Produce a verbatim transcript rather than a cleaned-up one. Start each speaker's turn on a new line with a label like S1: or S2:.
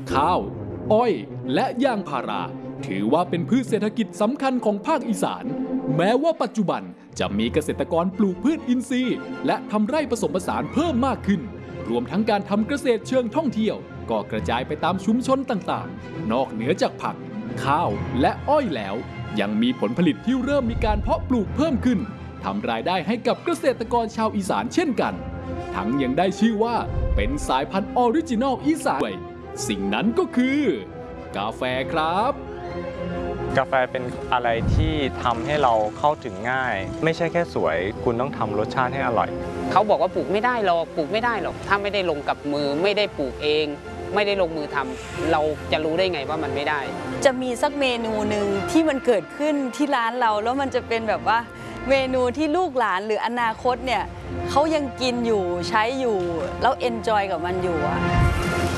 S1: ข้าวอ้อยและยางพาราถือว่าเป็นพืชเศรษฐกิจสำคัญของภาคอีสานแม้ว่าปัจจุบันจะมีเกษตรกรปลูกพืชอินทรีย์และทำไร่ผสมผสานเพิ่มมากขึ้นรวมทั้งการทำเกษตรเชิงท่องเที่ยวก็กระจายไปตามชุมชนต่างๆนอกเหนือจากผักข้าวและอ้อยแล้วยังมีผลผลิตที่เริ่มมีการเพาะปลูกเพิ่มขึ้นทำรายได้ให้กับเกษตรกรชาวอีสานเช่นกันทั้งยังได้ชื่อว่าเป็นสายพันธุ์ออริจินอลอีสานสิ่งนั้นก็คือกาแฟครับ
S2: กาแฟเป็นอะไรที่ทำให้เราเข้าถึงง่ายไม่ใช่แค่สวยคุณต้องทำรสชาติให้อร่อย
S3: เขาบอกว่าปลูกไม่ได้หรอกปลูกไม่ได้หรอกถ้าไม่ได้ลงกับมือไม่ได้ปลูกเองไม่ได้ลงมือทำเราจะรู้ได้ไงว่ามันไม่ได้
S4: จะมีสักเมนูหนึ่งที่มันเกิดขึ้นที่ร้านเราแล้วมันจะเป็นแบบว่าเมนูที่ลูกหลานหรืออนาคตเนี่ยเขายังกินอยู่ใช้อยู่แล้วเอนจอยกับมันอยู่อะ